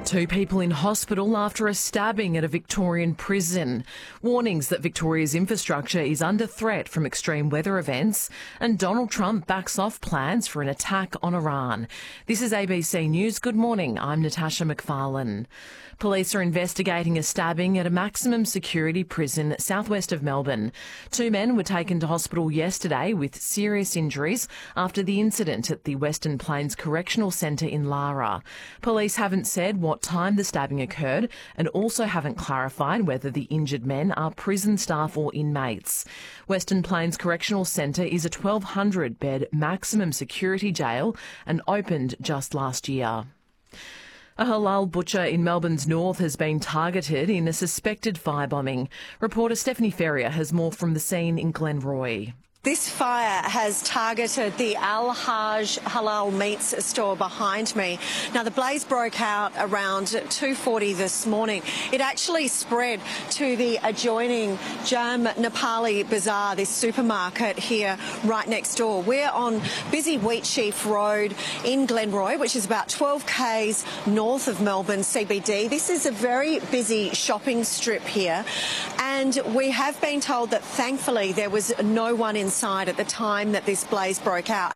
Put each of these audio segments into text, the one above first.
Two people in hospital after a stabbing at a Victorian prison. Warnings that Victoria's infrastructure is under threat from extreme weather events, and Donald Trump backs off plans for an attack on Iran. This is ABC News. Good morning. I'm Natasha McFarlane. Police are investigating a stabbing at a maximum security prison southwest of Melbourne. Two men were taken to hospital yesterday with serious injuries after the incident at the Western Plains Correctional Centre in Lara. Police haven't said what time the stabbing occurred and also haven't clarified whether the injured men are prison staff or inmates. Western Plains Correctional Centre is a 1,200-bed maximum security jail and opened just last year. A halal butcher in Melbourne's north has been targeted in a suspected firebombing. Reporter Stephanie Ferrier has more from the scene in Glenroy. This fire has targeted the Al Haj Halal Meats store behind me. Now, the blaze broke out around 2:40 this morning. It actually spread to the adjoining Jam Nepali Bazaar, this supermarket here right next door. We're on busy Wheatsheaf Road in Glenroy, which is about 12 k's north of Melbourne CBD. This is a very busy shopping strip here, and we have been told that thankfully there was no one inside at the time that this blaze broke out.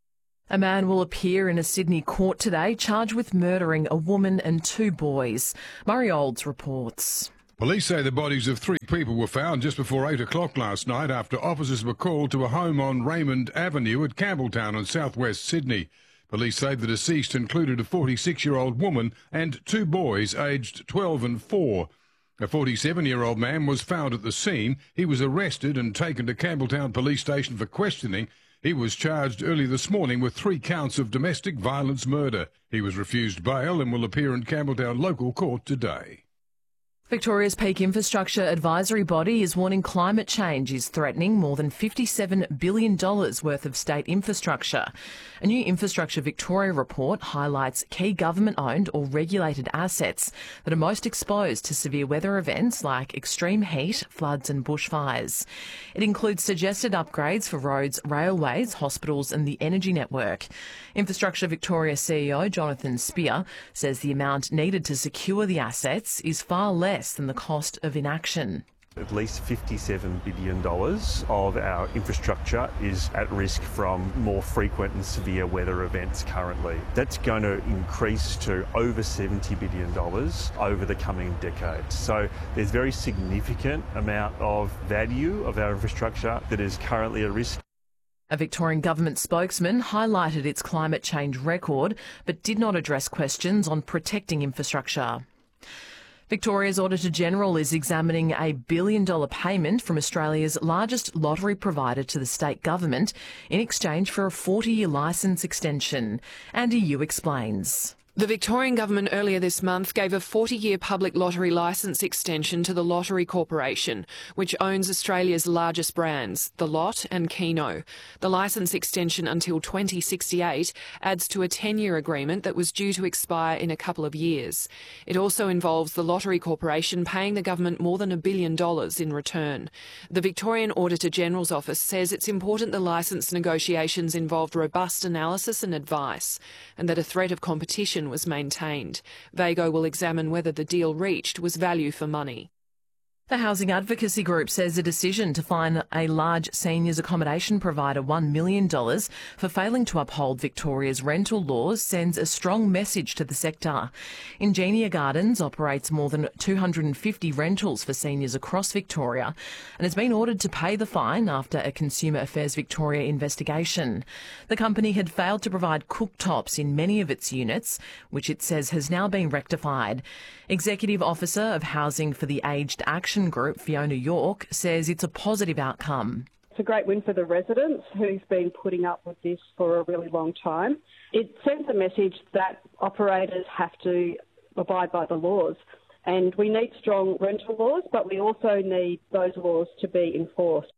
A man will appear in a Sydney court today charged with murdering a woman and two boys. Murray Olds reports. Police say the bodies of three people were found just before 8 o'clock last night after officers were called to a home on Raymond Avenue at Campbelltown in southwest Sydney. Police say the deceased included a 46-year-old woman and two boys aged 12 and 4. A 47-year-old man was found at the scene. He was arrested and taken to Campbelltown Police Station for questioning. He was charged early this morning with 3 counts of domestic violence murder. He was refused bail and will appear in Campbelltown local court today. Victoria's Peak Infrastructure Advisory Body is warning climate change is threatening more than $57 billion worth of state infrastructure. A new Infrastructure Victoria report highlights key government-owned or regulated assets that are most exposed to severe weather events like extreme heat, floods and bushfires. It includes suggested upgrades for roads, railways, hospitals and the energy network. Infrastructure Victoria CEO Jonathan Spear says the amount needed to secure the assets is far less than the cost of inaction. At least $57 billion of our infrastructure is at risk from more frequent and severe weather events currently. That's going to increase to over $70 billion over the coming decade. So there's very significant amount of value of our infrastructure that is currently at risk. A Victorian government spokesman highlighted its climate change record but did not address questions on protecting infrastructure. Victoria's Auditor-General is examining a $1 billion payment from Australia's largest lottery provider to the state government in exchange for a 40-year licence extension. Andy Yu explains. The Victorian government earlier this month gave a 40-year public lottery licence extension to the Lottery Corporation, which owns Australia's largest brands, The Lot and Keno. The licence extension until 2068 adds to a 10-year agreement that was due to expire in a couple of years. It also involves the Lottery Corporation paying the government more than $1 billion in return. The Victorian Auditor-General's office says it's important the licence negotiations involved robust analysis and advice, and that a threat of competition was maintained. Vago will examine whether the deal reached was value for money. The Housing Advocacy Group says a decision to fine a large seniors accommodation provider $1 million for failing to uphold Victoria's rental laws sends a strong message to the sector. Ingenia Gardens operates more than 250 rentals for seniors across Victoria and has been ordered to pay the fine after a Consumer Affairs Victoria investigation. The company had failed to provide cooktops in many of its units, which it says has now been rectified. Executive Officer of Housing for the Aged Action Group, Fiona York, says it's a positive outcome. It's a great win for the residents who've been putting up with this for a really long time. It sends a message that operators have to abide by the laws. And we need strong rental laws, but we also need those laws to be enforced.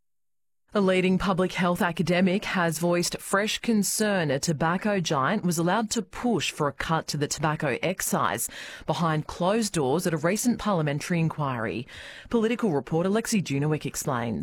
A leading public health academic has voiced fresh concern a tobacco giant was allowed to push for a cut to the tobacco excise behind closed doors at a recent parliamentary inquiry. Political reporter Lexi Junowick explains.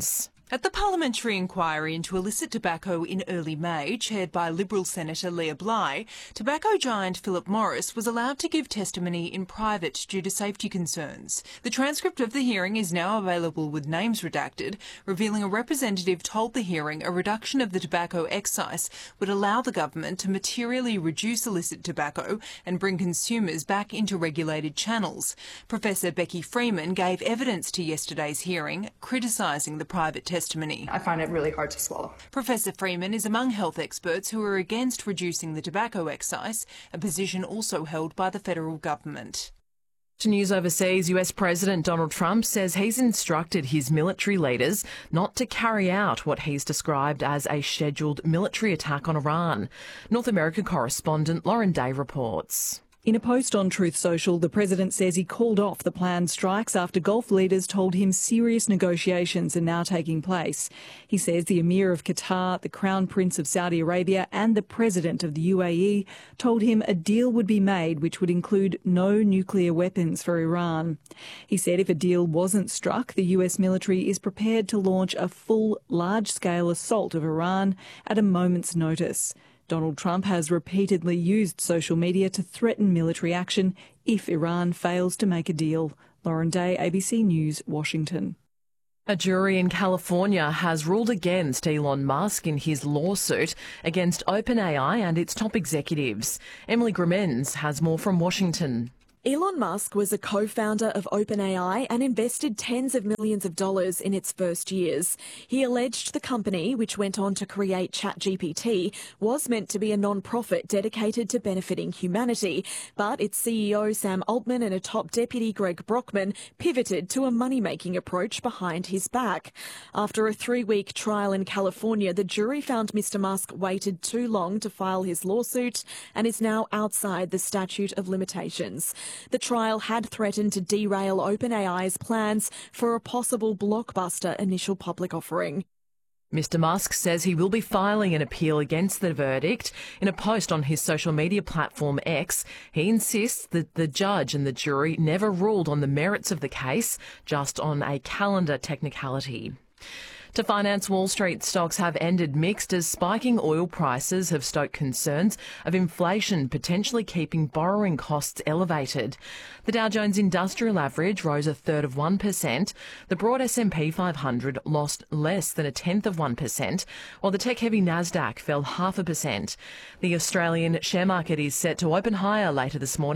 At the parliamentary inquiry into illicit tobacco in early May, chaired by Liberal Senator Leah Bly, tobacco giant Philip Morris was allowed to give testimony in private due to safety concerns. The transcript of the hearing is now available with names redacted, revealing a representative told the hearing a reduction of the tobacco excise would allow the government to materially reduce illicit tobacco and bring consumers back into regulated channels. Professor Becky Freeman gave evidence to yesterday's hearing, criticising the private testimony. I find it really hard to swallow. Professor Freeman is among health experts who are against reducing the tobacco excise, a position also held by the federal government. To news overseas, US President Donald Trump says he's instructed his military leaders not to carry out what he's described as a scheduled military attack on Iran. North America correspondent Lauren Day reports. In a post on Truth Social, the president says he called off the planned strikes after Gulf leaders told him serious negotiations are now taking place. He says the Emir of Qatar, the Crown Prince of Saudi Arabia and the President of the UAE told him a deal would be made which would include no nuclear weapons for Iran. He said if a deal wasn't struck, the US military is prepared to launch a full, large-scale assault of Iran at a moment's notice. Donald Trump has repeatedly used social media to threaten military action if Iran fails to make a deal. Lauren Day, ABC News, Washington. A jury in California has ruled against Elon Musk in his lawsuit against OpenAI and its top executives. Emily Grimmens has more from Washington. Elon Musk was a co-founder of OpenAI and invested tens of millions of dollars in its first years. He alleged the company, which went on to create ChatGPT, was meant to be a non-profit dedicated to benefiting humanity. But its CEO, Sam Altman, and a top deputy, Greg Brockman, pivoted to a money-making approach behind his back. After a 3-week trial in California, the jury found Mr. Musk waited too long to file his lawsuit and is now outside the statute of limitations. The trial had threatened to derail OpenAI's plans for a possible blockbuster initial public offering. Mr. Musk says he will be filing an appeal against the verdict. In a post on his social media platform X, he insists that the judge and the jury never ruled on the merits of the case, just on a calendar technicality. To finance, Wall Street stocks have ended mixed as spiking oil prices have stoked concerns of inflation potentially keeping borrowing costs elevated. The Dow Jones Industrial Average rose 1/3%. The broad S&P 500 lost less than 1/10%, while the tech-heavy Nasdaq fell 0.5%. The Australian share market is set to open higher later this morning.